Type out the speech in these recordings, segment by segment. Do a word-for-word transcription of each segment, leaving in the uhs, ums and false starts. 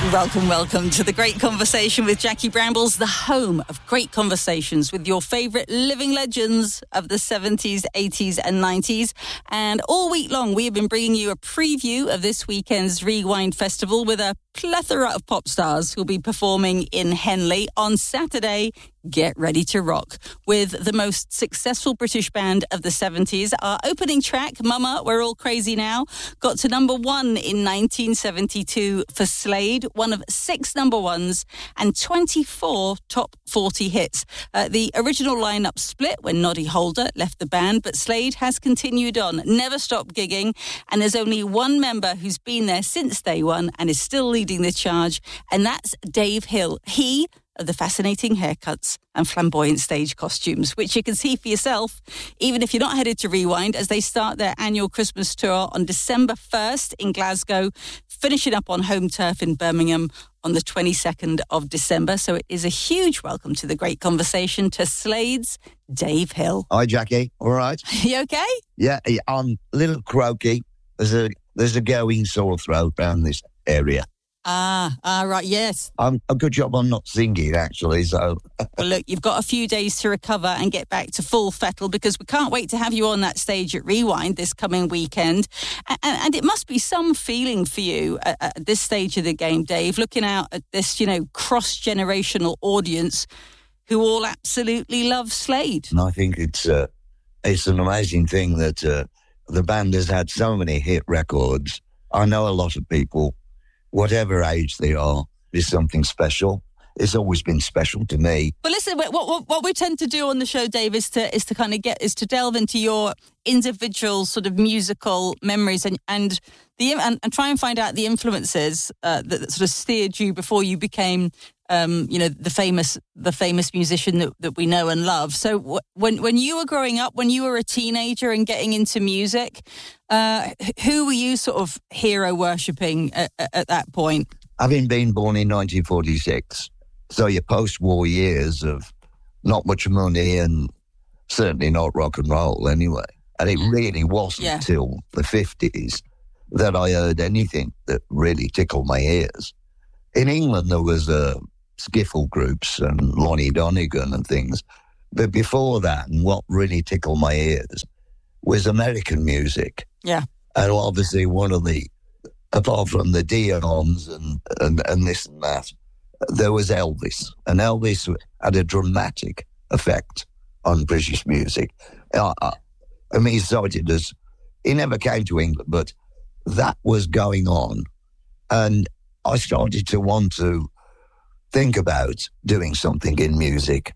Welcome, welcome to The Great Conversation with Jackie Brambles, the home of great conversations with your favourite living legends of the seventies, eighties and nineties. And all week long, we have been bringing you a preview of this weekend's Rewind Festival with a plethora of pop stars who'll be performing in Henley. On Saturday, get ready to rock with the most successful British band of the seventies. Our opening track, Mama, We're All Crazy Now, got to number one in nineteen seventy-two for Slade, one of six number ones and twenty-four top forty hits. Uh, the original lineup split when Noddy Holder left the band, but Slade has continued on, never stopped gigging, and there's only one member who's been there since day one and is still leading the charge, and that's Dave Hill. He of the fascinating haircuts and flamboyant stage costumes, which you can see for yourself, even if you're not headed to Rewind, as they start their annual Christmas tour on December first in Glasgow, finishing up on home turf in Birmingham on the twenty-second of December. So it is a huge welcome to The Great Conversation to Slade's Dave Hill. Hi, Jackie. All right? You okay? Yeah, I'm a little croaky. There's a there's a going sore throat around this area. Ah, ah, right, yes. I'm a good job I'm not singing, actually, so... Well, look, you've got a few days to recover and get back to full fettle, because we can't wait to have you on that stage at Rewind this coming weekend. And, and it must be some feeling for you at, at this stage of the game, Dave, looking out at this, you know, cross-generational audience who all absolutely love Slade. And I think it's, uh, it's an amazing thing that uh, the band has had so many hit records. I know a lot of people, whatever age they are, is something special. It's always been special to me. But listen, what, what what we tend to do on the show, Dave, is to is to kind of get is to delve into your individual sort of musical memories and and the and, and try and find out the influences uh, that, that sort of steered you before you became, um, you know, the famous the famous musician that, that we know and love. So w- when when you were growing up, when you were a teenager and getting into music, uh, who were you sort of hero worshipping at, at that point? Having been born in nineteen forty-six, so your post-war years of not much money and certainly not rock and roll anyway. And it really wasn't yeah. until the fifties that I heard anything that really tickled my ears. In England, there was uh, skiffle groups and Lonnie Donegan and things. But before that, and what really tickled my ears was American music. Yeah. And obviously one of the, apart from the Dion's and, and, and this and that, there was Elvis. And Elvis had a dramatic effect on British music. I, I, I mean, he's cited as, he never came to England, but that was going on. And I started to want to think about doing something in music.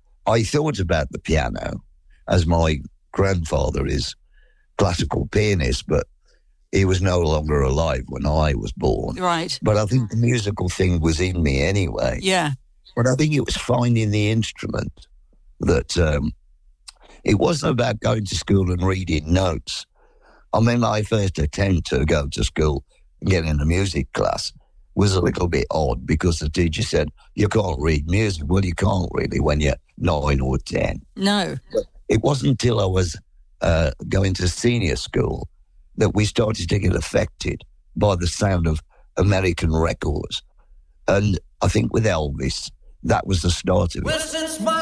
I thought about the piano, as my grandfather is classical pianist, but he was no longer alive when I was born. Right. But I think the musical thing was in me anyway. Yeah. But I think it was finding the instrument that um, it wasn't about going to school and reading notes. I mean, my first attempt to go to school and get in a music class was a little bit odd because the teacher said, you can't read music. Well, you can't really when you're nine or ten. No. But it wasn't until I was uh, going to senior school that we started to get affected by the sound of American records. And I think with Elvis, that was the start of it. Well, since my